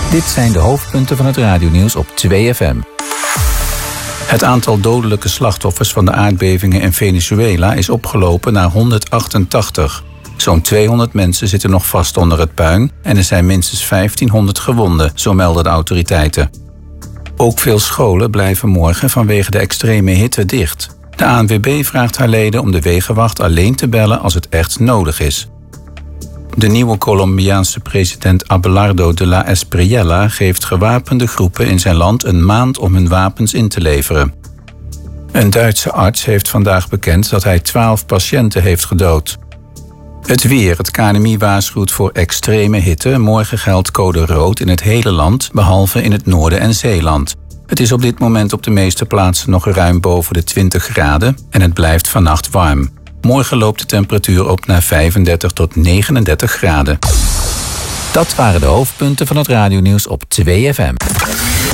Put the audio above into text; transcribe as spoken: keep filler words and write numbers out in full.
Dit zijn de hoofdpunten van het radionieuws op twee F M. Het aantal dodelijke slachtoffers van de aardbevingen in Venezuela is opgelopen naar honderdachtentachtig. Zo'n tweehonderd mensen zitten nog vast onder het puin en er zijn minstens vijftienhonderd gewonden, zo melden de autoriteiten. Ook veel scholen blijven morgen vanwege de extreme hitte dicht. De A N W B vraagt haar leden om de wegenwacht alleen te bellen als het echt nodig is. De nieuwe Colombiaanse president Abelardo de la Espriella geeft gewapende groepen in zijn land een maand om hun wapens in te leveren. Een Duitse arts heeft vandaag bekend dat hij twaalf patiënten heeft gedood. Het weer. Het K N M I waarschuwt voor extreme hitte. Morgen geldt code rood in het hele land, behalve in het noorden en Zeeland. Het is op dit moment op de meeste plaatsen nog ruim boven de twintig graden en het blijft vannacht warm. Morgen loopt de temperatuur op naar vijfendertig tot negenendertig graden. Dat waren de hoofdpunten van het radionieuws op twee F M.